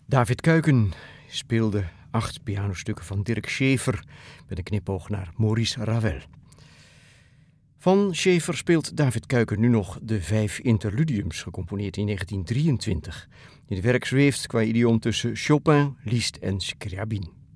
David Kuiken speelde 8 pianostukken van Dirk Schaefer met een knipoog naar Maurice Ravel. Van Schaefer speelt David Kuiken nu nog de 5 interludiums, gecomponeerd in 1923. In het werk zweeft qua idioom tussen Chopin, Liszt en Scriabin.